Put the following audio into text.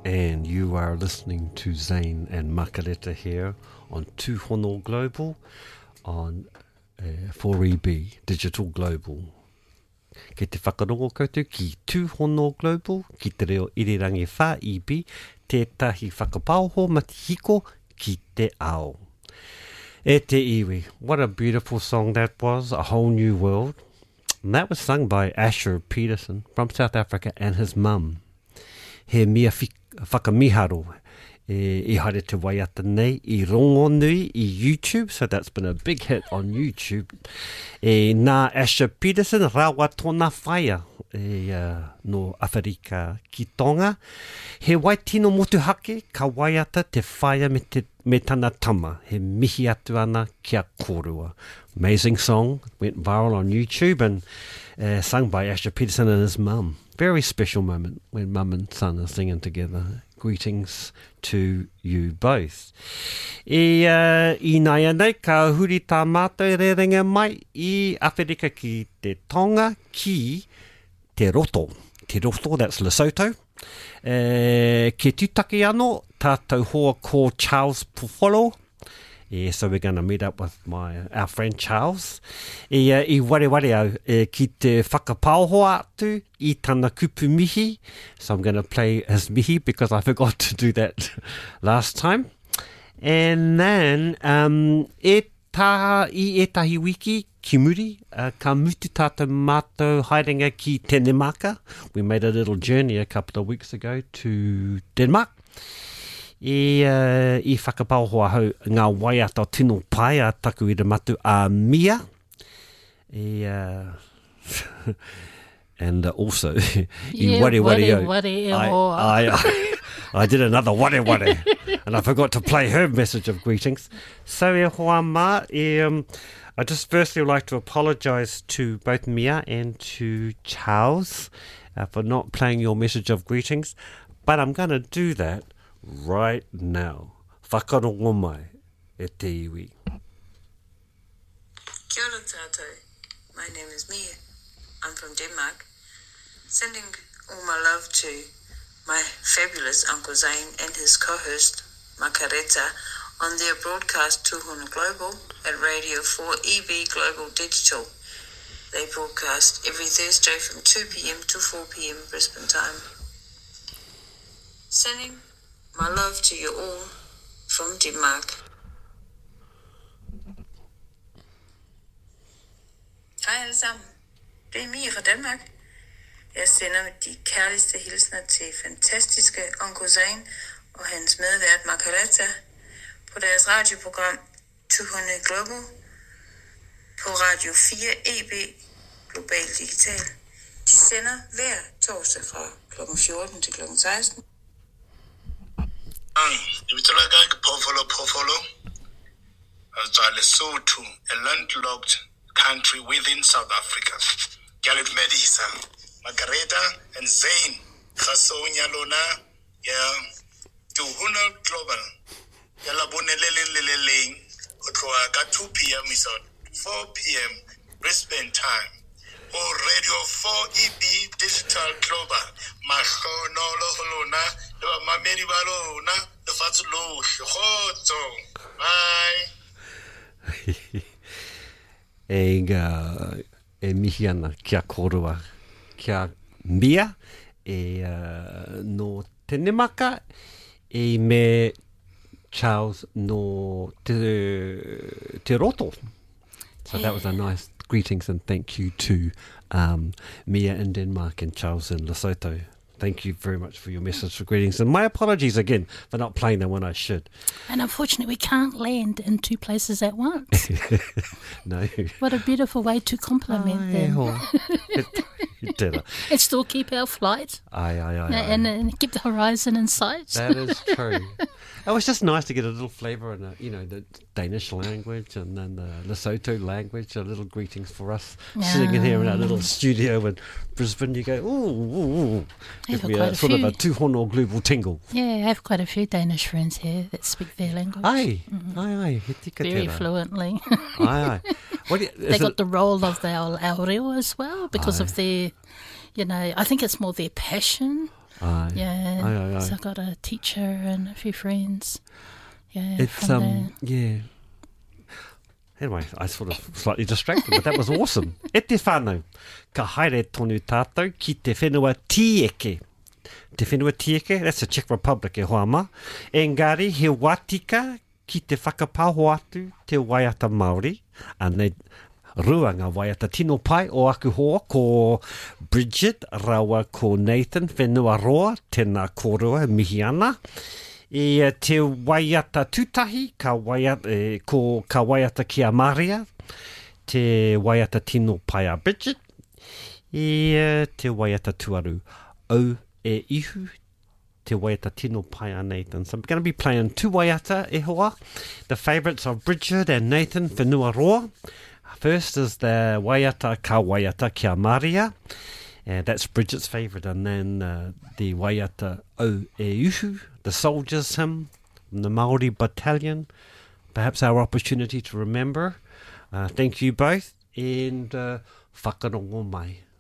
And you are listening to Zane and Makareta here on Tūhono Global on 4EB Digital Global. Kei te whakarongo koutou ki Tūhono Global, ki te reo irirangi 4EB, tētahi whakapauho matihiko ki te ao. E te iwi, what a beautiful song that was, A Whole New World. And that was sung by Asher Peterson from South Africa and his mum. He mia whakamiharo I haere te waiata nei I rongo nui I YouTube, so that's been a big hit on YouTube. Nā Asher Peterson rawa tōna whaia no Awherika ki Tonga. He waitino motuhake ka waiata te whaia me tana tama. He mihi atu ana kia korua. Amazing song, went viral on YouTube and sung by Asher Peterson and his mum. Very special moment when mum and son are singing together. Greetings to you both. I nai nei, ka huri tā mātou rerenga mai I Awherika ki te Tonga ki te roto. Te roto, that's Lesotho. Ke tūtaki anō, tātou hoa ko Charles Pufolo. So we're going to meet up with our friend Charles. I wareware au ki te whakapauho atu I tana kupu mihi. So I'm going to play his mihi because I forgot to do that last time. And then I etahi wiki ki muri, ka mutu tātou mātou haerenga ki Tenemaka. We made a little journey a couple of weeks ago to Denmark. I whakapauhoa hau ngā waiata tino pai a taku I matu a Mia. And also, I did another ware, and I forgot to play her message of greetings. So e hoa mā, I just firstly would like to apologise to both Mia and to Charles for not playing your message of greetings, but I'm going to do that right now. Whakarongo mai e te iwi. Kia ora tātou. My name is Mia. I'm from Denmark. Sending all my love to my fabulous Uncle Zane and his co-host Makareta on their broadcast Tūhono Global at Radio 4EB Global Digital. They broadcast every Thursday from 2 p.m. to 4 p.m. Brisbane time. Sending my love to you all from Denmark. Hej alle sammen. Det Mia fra Danmark. Jeg sender de kærligste hilsner til fantastiske Onkel Zane og hans medvært Makareta på deres radioprogram Tūhono Global på Radio 4EB Global Digital. De sender hver torsdag fra kl. 14 til kl. 16. Ibitolakake Pofolo Lesotho, a landlocked country within South Africa. Galit Medisa, Makareta and Zane, Khasonya Lona, Tūhono Global, Yalabune Leleleleng, Otroaka 2 p.m. is on 4 p.m. Brisbane time. Or Radio 4EB Digital Global, Mahonolo Holona, Mameri Balona, the Fatsulo, Hoto. Bye. E mihi ana kia korua kia Mia no Tenemaka me Charles no te roto. So that was a nice greetings and thank you to Mia in Denmark and Charles in Lesotho. Thank you very much for your message for greetings. And my apologies again for not playing them when I should. And unfortunately, we can't land in two places at once. No. What a beautiful way to compliment them. And still keep our flight. And keep the horizon in sight. That is true. It was just nice to get a little flavour in, the Danish language and then the Lesotho language, a little greetings for us sitting in here in our little studio in Brisbane. You go, ooh. Give me a sort of a Tūhono Global tingle. Yeah, I have quite a few Danish friends here that speak their language. Aye. Very fluently. Aye. They got the role of the ao reo as well because of their, I think it's more their passion Yeah. So I got a teacher and a few friends. Yeah. It's yeah. Anyway, I sort of slightly distracted, but that was awesome. E te whānau, ka haere tonu tātou ki te whenua tieke. Te whenua tieke, that's the Czech Republic e hoama. Engari, he watika ki te whakapāho atu te waiata Māori. Anei, ruanga waiata tino pai o aku hoa ko Bridget, rawa ko Nathan, whenua roa, tēnā kōrua, mihi ana. I te waiata tūtahi, ka waiata ki a Maria, te waiata tino pai a Bridget, I te waiata tuaru au e ihu, te waiata tino pai a Nathan. So I'm going to be playing two waiata e hoa, the favourites of Bridget and Nathan, whenua roa. First is the waiata ka waiata ki a Maria, and that's Bridget's favourite, and then the waiata au e ihu, the soldiers hymn, the Māori battalion, perhaps our opportunity to remember. Thank you both, and whakarongo mai.